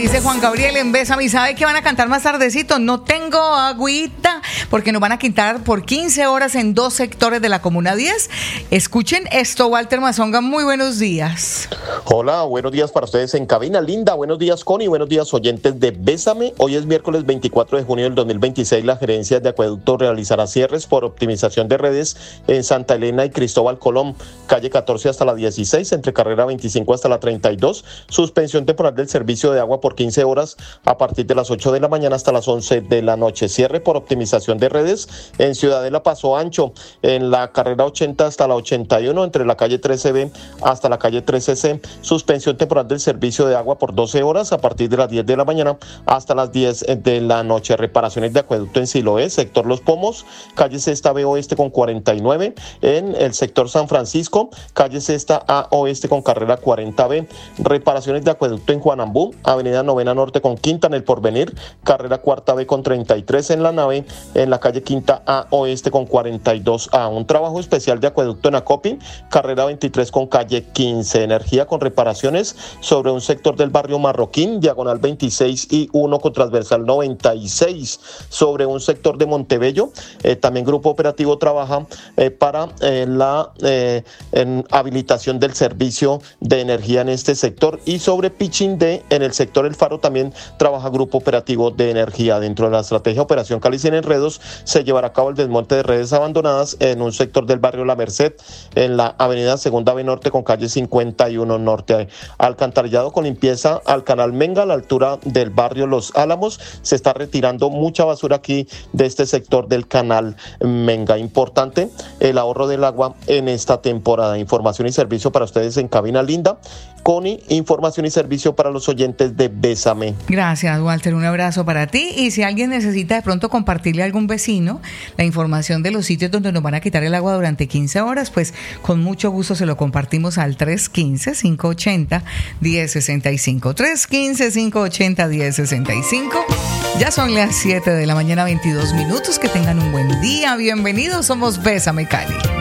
Dice Juan Gabriel en Bésame, ¿y sabe qué van a cantar más tardecito? No tengo agüita, porque nos van a quitar por 15 horas en 2 sectores de la Comuna 10. Escuchen esto, Walter Mazonga, muy buenos días. Hola, buenos días para ustedes en cabina, Linda, buenos días Connie, buenos días oyentes de Bésame. Hoy es miércoles 24 de junio del 2026, la gerencia de acueducto realizará cierres por optimización de redes en Santa Elena y Cristóbal Colón, calle 14 hasta la 16, entre carrera 25 hasta la 32, suspensión temporal del servicio de agua por 15 horas a partir de las 8 de la mañana hasta las 11 de la noche. Cierre por optimización de redes en Ciudadela Paso Ancho, en la carrera 80 hasta la 81, entre la calle 13B hasta la calle 13C. Suspensión temporal del servicio de agua por 12 horas a partir de las 10 de la mañana hasta las 10 de la noche. Reparaciones de acueducto en Siloé, sector Los Pomos, calle Sexta B Oeste con 49, en el sector San Francisco, calle Sexta A Oeste con carrera 40B. Reparaciones de acueducto en Juanambú, avenida Novena Norte con Quinta en El Porvenir, carrera Cuarta B con 33 en la nave, en la calle Quinta A Oeste con 42A. Un trabajo especial de acueducto en Acopin, carrera 23 con calle 15. Energía con reparaciones sobre un sector del barrio Marroquín, diagonal 26 y 1 con transversal 96, sobre un sector de Montebello. También Grupo Operativo trabaja para la habilitación del servicio de energía en este sector, y sobre Pichindé en el sector El Faro también trabaja Grupo Operativo de Energía. Dentro de la estrategia Operación Cali sin enredos se llevará a cabo el desmonte de redes abandonadas en un sector del barrio La Merced, en la avenida Segunda B Norte con calle 51 Norte. Alcantarillado con limpieza al canal Menga a la altura del barrio Los Álamos. Se está retirando mucha basura aquí de este sector del canal Menga. Importante el ahorro del agua en esta temporada. Información y servicio para ustedes en cabina, Linda. Connie, información y servicio para los oyentes de Bésame. Gracias, Walter, un abrazo para ti. Y si alguien necesita de pronto compartirle a algún vecino la información de los sitios donde nos van a quitar el agua durante 15 horas, pues con mucho gusto se lo compartimos al 315-580-1065. 315-580-1065. Ya son las 7 de la mañana, 22 minutos. Que tengan un buen día. Bienvenidos, somos Bésame Cali.